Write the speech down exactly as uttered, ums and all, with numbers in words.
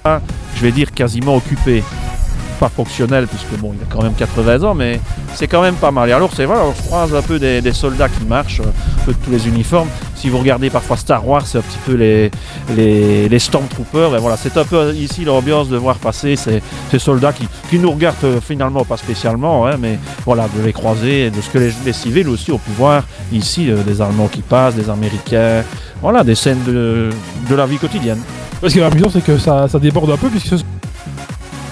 je vais dire quasiment occupé. Pas fonctionnel, puisque bon, il a quand même quatre-vingts ans, mais c'est quand même pas mal. Et alors, c'est vrai, on croise un peu des, des soldats qui marchent, un peu de tous les uniformes. Si vous regardez parfois Star Wars, c'est un petit peu les, les, les Stormtroopers. Et voilà, c'est un peu ici l'ambiance de voir passer ces, ces soldats qui, qui nous regardent euh, finalement pas spécialement, hein, mais voilà, de les croiser, de ce que les, les civils aussi ont pu voir ici, euh, des Allemands qui passent, des Américains, voilà, des scènes de, de la vie quotidienne. Ce qui est amusant, c'est que ça, ça déborde un peu, puisque ce